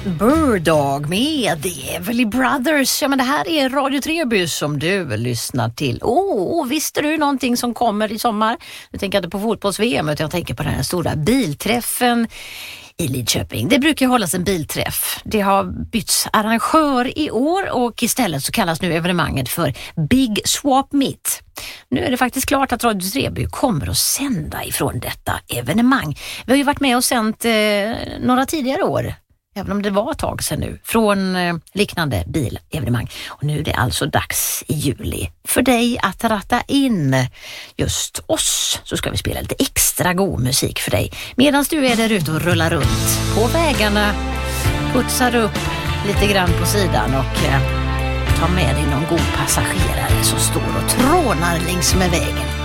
Birddog med The Everly Brothers. Ja, men det här är Radio Treby som du lyssnar till. Visste du någonting som kommer i sommar? Nu tänker jag inte på fotbolls-VM, utan jag tänker på den här stora bilträffen i Lidköping. Det brukar hållas en bilträff. Det har bytts arrangör i år och istället så kallas nu evenemanget för Big Swap Meet. Nu är det faktiskt klart att Radio Treby kommer att sända ifrån detta evenemang. Vi har ju varit med och sänt några tidigare år, även om det var ett tag sedan nu, från liknande bilevenemang. Och nu är det alltså dags i juli för dig att ratta in just oss. Så ska vi spela lite extra god musik för dig medan du är där ute och rullar runt på vägarna, putsar upp lite grann på sidan och tar med dig någon god passagerare som står och trånar längs med vägen.